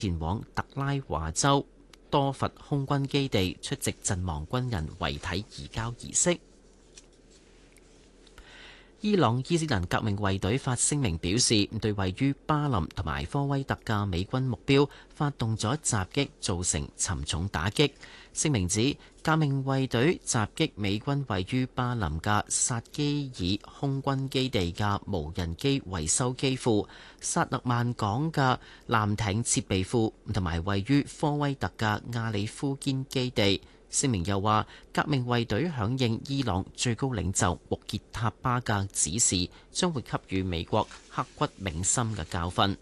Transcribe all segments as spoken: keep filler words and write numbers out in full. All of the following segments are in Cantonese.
前往特拉華州多佛空軍基地出席陣亡軍人遺體移交儀式。伊朗伊斯蘭革命衛隊發聲明表示，對位於巴林同埋科威特嘅美軍目標發動咗襲擊，造成沉重打擊。聲明指，革命衛隊襲擊美軍位於巴林嘅薩基爾空軍基地嘅無人機維修機庫、薩勒曼港嘅艦艇設備庫，同埋位於科威特嘅亞里夫堅基地。聲明又話，革命衛隊響應伊朗最高領袖穆傑塔巴嘅指示，將會給予美國刻骨銘心嘅教訓。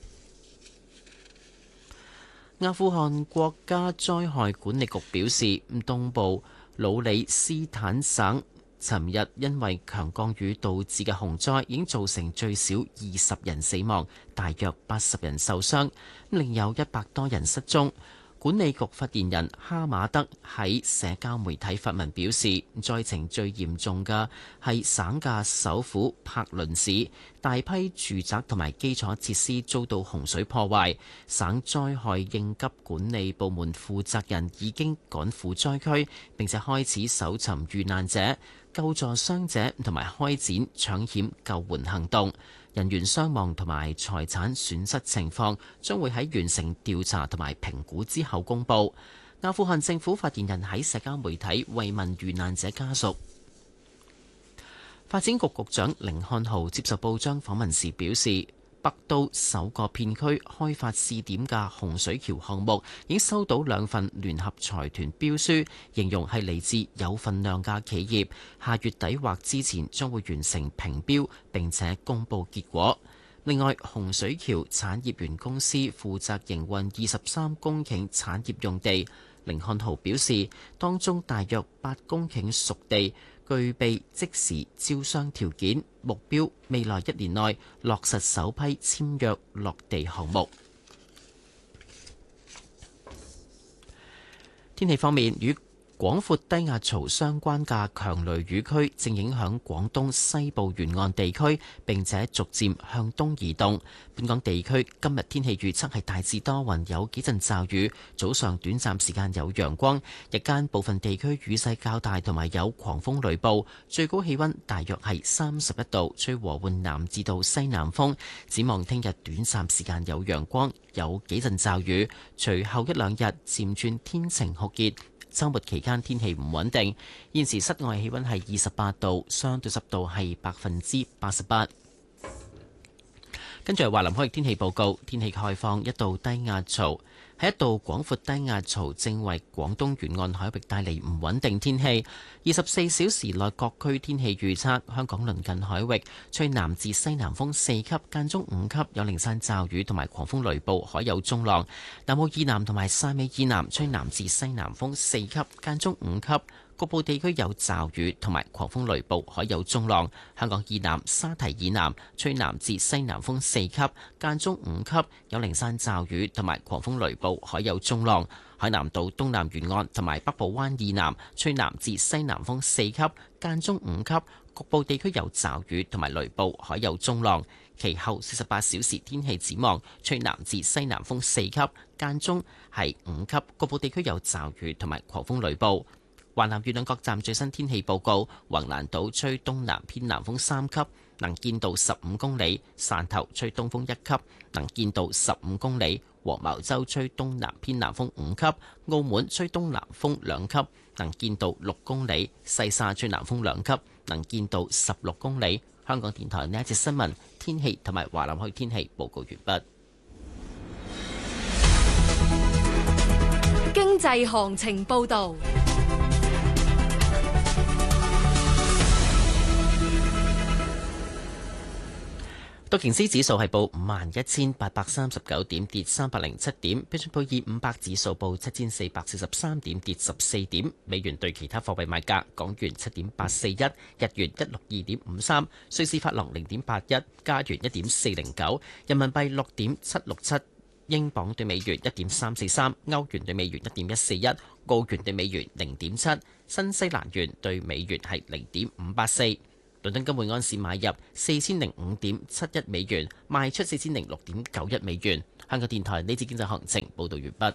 阿富汗國家災害管理局表示，東部魯里斯坦省尋日因為強降雨導致嘅洪災已經造成最少二十人死亡，大約八十人受傷，另有一百多人失蹤。管理局發言人哈馬德喺社交媒體發文表示，災情最嚴重嘅係省嘅首府柏倫市，大批住宅同埋基礎設施遭到洪水破壞。省災害應急管理部門負責人已經趕赴災區，並且開始搜尋遇難者、救助傷者同埋開展搶險救援行動。人員傷亡同埋財產損失情況將會喺完成調查同埋評估之後公佈。阿富汗政府發言人喺社交媒體慰問遇難者家屬。發展局局長甯漢豪接受報章訪問時表示，北都首個片區開發試點嘅洪水橋項目已經收到兩份聯合財團標書，形容係嚟自有份量嘅企業，下月底或之前將會完成評標並且公佈結果。另外，洪水橋產業園公司負責營運二十三公頃產業用地，甯漢豪表示，當中大約八公頃熟地具備即時招商條件，目標未來一年內落實首批簽約落地項目。天氣方面，與廣闊低壓槽相關嘅強雷雨區正影響廣東西部沿岸地區，並且逐漸向東移動。本港地區今日天氣預測係大致多雲，有幾陣驟雨，早上短暫時間有陽光，日間部分地區雨勢較大，同埋有狂風雷暴，最高氣溫大約係三十一度，吹和緩南至到西南風。展望聽日短暫時間有陽光，有幾陣驟雨，隨後一兩日漸轉天晴酷熱。週末期間天氣唔穩定，現時室外氣溫係二十八度，相對濕度係百分之八十八。跟住係華南海域天氣報告，天氣概況，一道低壓槽喺一道廣闊低壓槽正為廣東沿岸海域帶嚟唔穩定天氣。二十四小時內各區天氣預測：香港鄰近海域吹南至西南風四級，間中五級，有零散驟雨同埋狂風雷暴，海有中浪。南澳以南同埋汕尾以南吹南至西南風四級，間中五級。局部地區有驟雨同埋狂風雷暴，海有中浪。香港以南、沙堤以南吹南至西南風四級，間中五級，有零散驟雨同埋狂風雷暴，海有中浪。海南島東南沿岸同埋北部灣以南吹南至西南風四級，間中五級，局部地區有驟雨同埋雷暴，海有中浪。其後四十八小時天氣展望，吹南至西南風四級，間中係五級，局部地區有驟雨同埋狂風雷暴。華南粵兩角站最新天氣報告：橫瀾島吹東南偏南風三級，能見度十五公里；汕頭吹東風一級，能見度十五公里；黃茅洲吹東南偏南風五級；澳門吹東南風兩級，能見度六公里；西沙吹南風兩級，能見度十六公里。香港電台呢一節新聞天氣同埋華南海天氣報告完畢。 經濟行情報導。 道瓊斯指數係報五萬一千八百三十九點，跌三百零七點。標準普爾五百指數報七千四百四十三點，跌十四點。美元對其他貨幣賣價：港元七點八四一，日元一六二點五三，瑞士法郎零點八一，加元一點四零九，人民幣六點七六七，英鎊對美元一點三四三，歐元對美元一點一四一，澳元對美元零點七，新西蘭元對美元係零點五八四。 倫敦金每安士買入四千零五點七一美元，賣出四千零六點九一美元。香港電台呢節經濟行情報道完畢。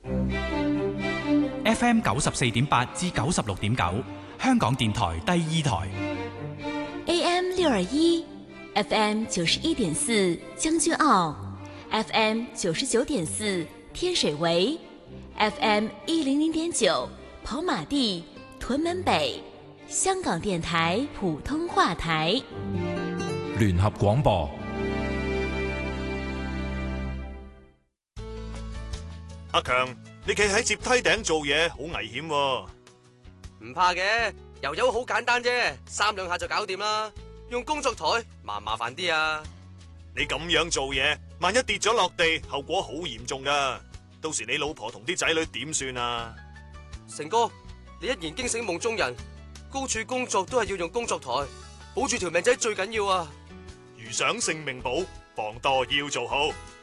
F M 九十四點八至九十六點九，香港電台第二台。 A M 六二一，F M 九十一點四將軍澳 ，F M 九十九點四天水圍 ，F M 一零零點九跑馬地、屯門北。香港電台普通話台， 聯合廣播。 阿強，你企喺接梯頂做嘢好危險喎。 唔怕嘅，油油好簡單啫，三兩下就搞掂啦。用工作台麻唔麻煩啲啊？ 你咁樣做嘢，萬一跌咗落地，後果好嚴重噶。到時你老婆同啲仔女點算啊？ 成哥，你一言驚醒夢中人。高處工作都係要用工作台，保住條命仔最緊要啊！ 如想性命保，防墮要做好。